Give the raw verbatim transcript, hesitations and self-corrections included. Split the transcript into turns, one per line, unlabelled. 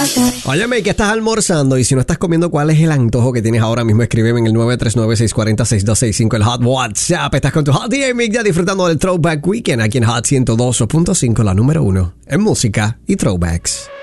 Óyeme, ¿qué estás almorzando? Y si no estás comiendo, ¿cuál es el antojo que tienes ahora mismo? Escríbeme en el nueve tres nueve, seis cuatro cero, seis dos seis cinco, el Hot WhatsApp. Estás con tu Hot D M ya disfrutando del Throwback Weekend aquí en Hot ciento dos punto cinco, la número uno en música y throwbacks.